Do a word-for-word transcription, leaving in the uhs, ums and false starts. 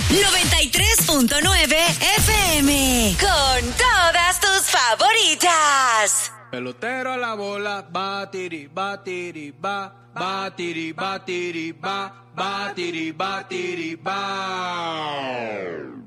noventa y tres punto nueve F M. Con todas tus favoritas. Pelotero a la bola, batiri, batiri, ba, batiri, batiri, ba, batiri, batiri, ba.